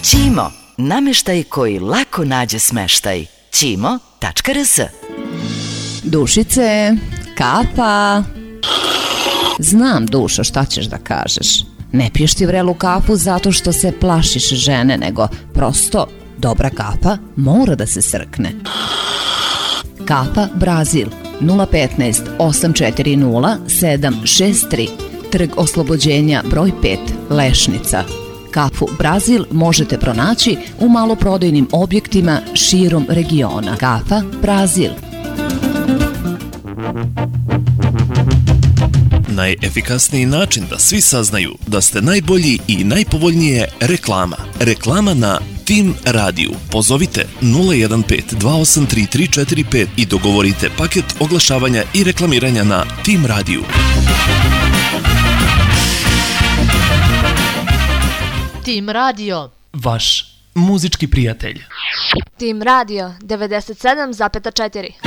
Ćimo, nameštaj koji lako nađe smeštaj. Ćimo.rs. Dušice, kafa. Znam, Dušo, šta ćeš da kažeš. Ne piješ ti vrelu kafu zato što se plašiš žene, nego prosto dobra kafa mora da se srkne. Kafa Brazil 015 840 763, Trg Oslobođenja broj 5, Lešnica. Kafu Brazil možete pronaći u maloprodajnim objektima širom regiona. Kafa Brazil. Najefikasniji način da svi saznaju da ste najbolji i najpovoljnije reklama. Reklama na Tim Radiju. Pozovite 015 283 345 i dogovorite paket oglašavanja i reklamiranja na Tim Radiju. Tim Radio. Vaš muzički prijatelj. Tim Radio 97,4.